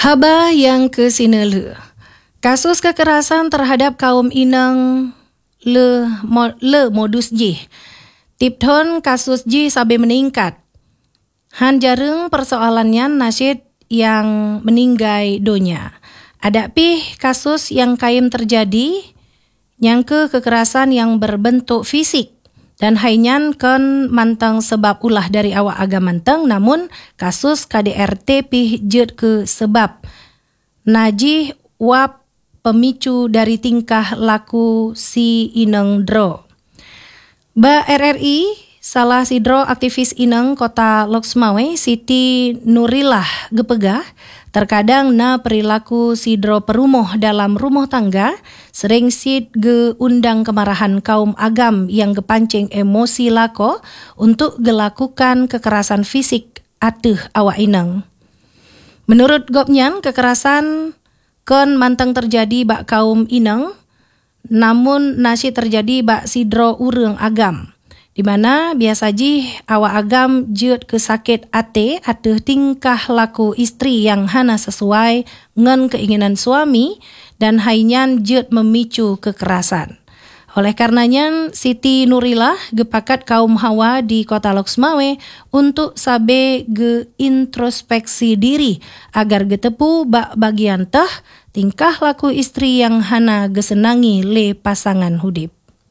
Haba yang kesinele. Kasus kekerasan terhadap kaum Inang le modus J. Tipton kasus J sampai meningkat. Han jarang persoalannya nasyid yang meninggai donya. Ada kasus yang kaim terjadi yang kekerasan yang berbentuk fisik. Dan hainyan kan mantang sebab ulah dari awak agama mantang, namun kasus KDRT jut ke sebab najih wap pemicu dari tingkah laku si Ineng Dro. Ba RRI salah si Dro aktivis Ineng kota Loksmawe Siti Nurilah gepegah terkadang na perilaku si Dro perumoh dalam rumah tangga sering sid ge undang kemarahan kaum agam yang gepancing emosi lako untuk gelakukan kekerasan fisik ateh awak Ineng. Menurut Gopnyan, kekerasan kon mantang terjadi bak kaum Ineng, namun nasi terjadi bak sidro urang agam. Di mana biasa jih awak agam jut kesakit ate atau tingkah laku istri yang hana sesuai ngen keinginan suami dan hainyan jut memicu kekerasan. Oleh karenanya Siti Nurilah gepakat kaum hawa di kota Loksmawe untuk sabe ge introspeksi diri agar getepu bak bagian teh tingkah laku istri yang hana gesenangi le pasangan hudip.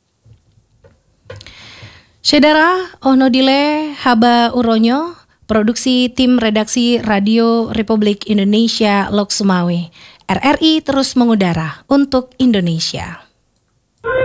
Saudara, ohno dile haba uronyo, produksi tim redaksi Radio Republik Indonesia Loksmawe. RRI terus mengudara untuk Indonesia.